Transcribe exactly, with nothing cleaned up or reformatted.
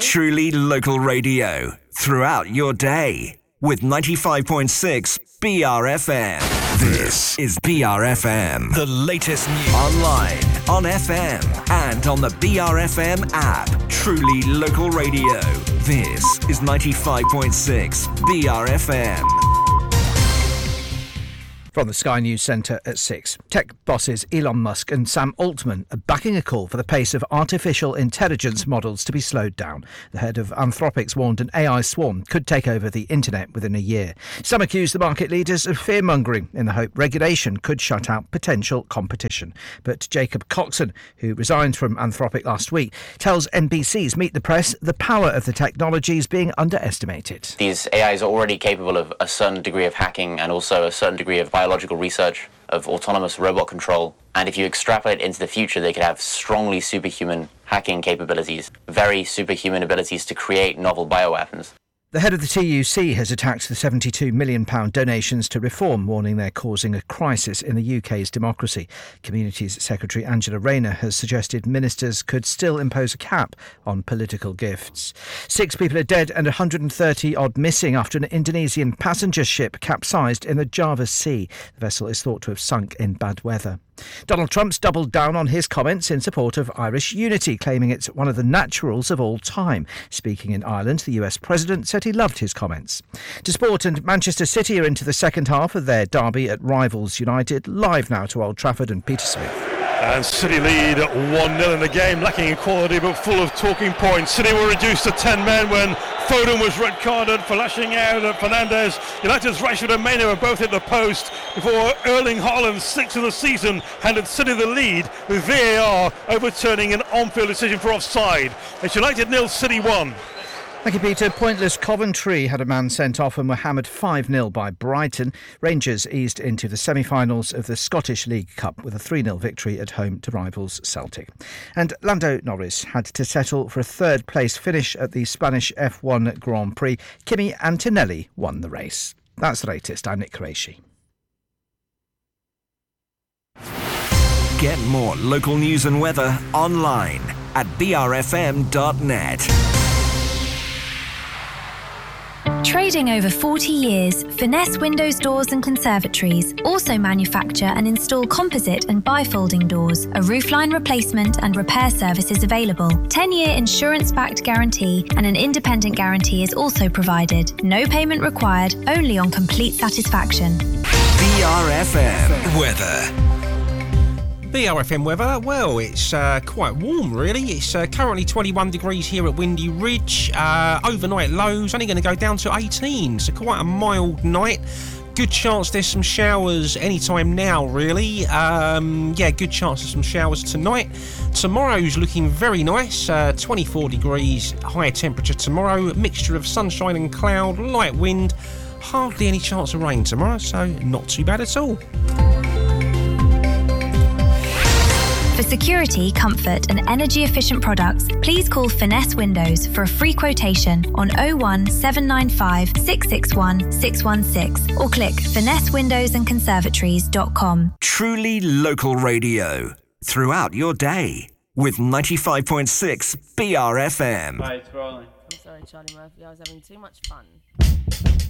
Truly local radio throughout your day with ninety-five point six B R F M. This is B R F M. The latest news online, on F M, and on the B R F M app. Truly local radio. This is ninety-five point six B R F M. From the Sky News Centre at six. Tech bosses Elon Musk and Sam Altman are backing a call for the pace of artificial intelligence models to be slowed down. The head of Anthropic's warned an A I swarm could take over the internet within a year. Some accuse the market leaders of fear-mongering in the hope regulation could shut out potential competition. But Jacob Coxon, who resigned from Anthropic last week, tells N B C's Meet the Press the power of the technology is being underestimated. These A Is are already capable of a certain degree of hacking and also a certain degree of biological research, of autonomous robot control, and if you extrapolate into the future, they could have strongly superhuman hacking capabilities, very superhuman abilities to create novel bioweapons. The head of the T U C has attacked the seventy-two million pounds donations to Reform, warning they're causing a crisis in the U K's democracy. Communities Secretary Angela Rayner has suggested ministers could still impose a cap on political gifts. Six people are dead and one hundred thirty odd missing after an Indonesian passenger ship capsized in the Java Sea. The vessel is thought to have sunk in bad weather. Donald Trump's doubled down on his comments in support of Irish unity, claiming it's one of the naturals of all time. Speaking in Ireland, the U S president said he loved his comments. To sport, and Manchester City are into the second half of their derby at rivals United, live now to Old Trafford and Peter Smith. And City lead one nil in the game, lacking in quality but full of talking points. City were reduced to ten men when Foden was red carded for lashing out at Fernandes. United's Rashford and Maino were both hit the post before Erling Haaland, sixth of the season, handed City the lead with V A R overturning an on-field decision for offside. It's United nil, City one. Thank you, Peter. Pointless Coventry had a man sent off and were hammered five nil by Brighton. Rangers eased into the semi-finals of the Scottish League Cup with a three nil victory at home to rivals Celtic. And Lando Norris had to settle for a third-place finish at the Spanish F one Grand Prix. Kimi Antonelli won the race. That's the latest. I'm Nick Qureshi. Get more local news and weather online at b r f m dot net. Trading over forty years, Finesse Windows Doors and Conservatories also manufacture and install composite and bifolding doors. A roofline replacement and repair service is available. ten-year insurance-backed guarantee and an independent guarantee is also provided. No payment required, only on complete satisfaction. B R F M weather. B R F M weather, well, it's uh, quite warm really. It's uh, currently twenty-one degrees here at Windy Ridge. Uh, overnight lows only going to go down to eighteen, so quite a mild night. Good chance there's some showers anytime now, really. Um, yeah, good chance of some showers tonight. Tomorrow's looking very nice. Uh, twenty-four degrees, higher temperature tomorrow. Mixture of sunshine and cloud, light wind. Hardly any chance of rain tomorrow, so not too bad at all. For security, comfort and energy-efficient products, please call Finesse Windows for a free quotation on oh one seven nine five six six one six one six or click finesse windows and conservatories dot com. Truly local radio throughout your day with ninety-five point six B R F M. Right, it's rolling. I'm sorry, Charlie Murphy. I was having too much fun.